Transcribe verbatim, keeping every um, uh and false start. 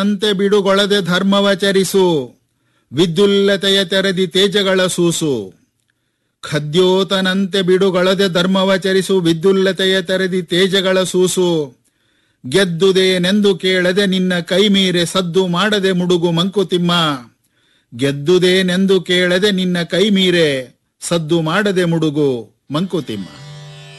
ಅಂತೆ ಬಿಡುಗೊಳದೆ ಧರ್ಮವಚರಿಸು, ವಿದ್ಯುಲ್ಲತೆಯ ತೆರೆದಿ ತೇಜಗಳ ಸೂಸು. ಖದ್ಯೋತನಂತೆ ಬಿಡುಗೊಳದೆ ಧರ್ಮವಚರಿಸು, ವಿದ್ಯುಲ್ಲತೆಯ ತೆರೆದಿ ತೇಜಗಳ ಸೂಸು. ಗೆದ್ದುದೇನೆಂದು ಕೇಳದೆ ನಿನ್ನ ಕೈ ಮೀರೆ ಸದ್ದು ಮಾಡದೆ ಮುಡುಗು ಮಂಕುತಿಮ್ಮ. ಗೆದ್ದುದೇನೆಂದು ಕೇಳದೆ ನಿನ್ನ ಕೈ ಮೀರೆ ಸದ್ದು ಮಾಡದೆ ಮುಡುಗು ಮಂಕುತಿಮ್ಮ.